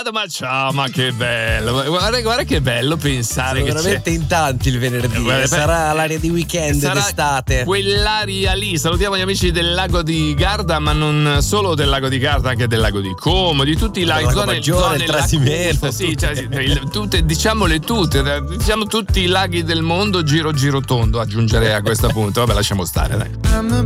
ma ciao, ma che bello. Guarda che bello pensare. Sono che veramente c'è in tanti il venerdì. Sarà l'aria di weekend d'estate. Quell'aria lì. Salutiamo gli amici del lago di Garda, ma non solo del lago di Garda, anche del lago di Como, di tutti i laghi, zone il Trasimeno. Sì, diciamole tutte, diciamo tutti i laghi del mondo, giro tondo, aggiungerei a questo punto. Vabbè, lasciamo stare, dai.